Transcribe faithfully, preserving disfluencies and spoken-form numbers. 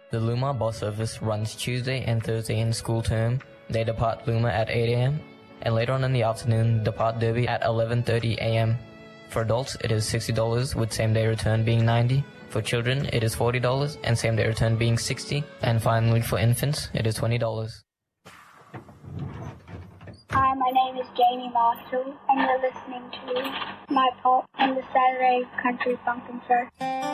The Luma bus service runs Tuesday and Thursday in school term. They depart Luma at eight a.m. and later on in the afternoon depart Derby at eleven thirty a.m. For adults, it is sixty dollars with same-day return being ninety dollars. For children, it is forty dollars and same-day return being sixty dollars. And finally, for infants, it is twenty dollars. Hi, my name is Jamie Marshall, and you're listening to My Pop and the Saturday Country Funkin' Show.